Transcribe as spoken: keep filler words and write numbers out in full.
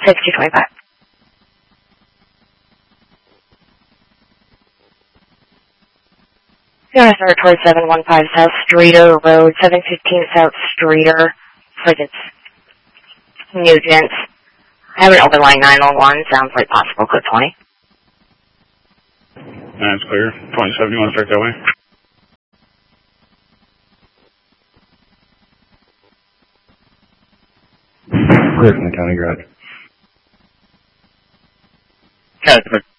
sixty twenty-five. You're going to start towards seven one five South Streeter Road, seven fifteen South Streeter, Frigates, Nugent. I have an open line nine one one, sounds like possible code twenty. That's clear. twenty-seven, you want to start that way? Clear from the county garage. Okay,